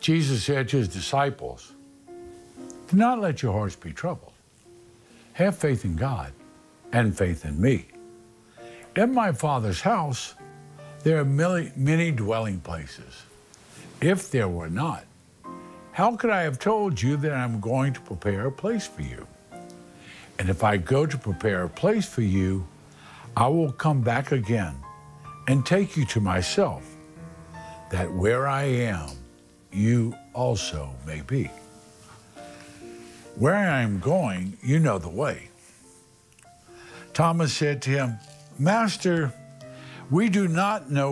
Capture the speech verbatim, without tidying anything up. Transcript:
Jesus said to his disciples, "Do not let your hearts be troubled. Have faith in God and faith in me. In my Father's house, there are many, many dwelling places. If there were not, how could I have told you that I'm going to prepare a place for you? And if I go to prepare a place for you, I will come back again and take you to myself, that where I am, you also may be. Where I am going, you know the way." Thomas said to him, "Master, we do not know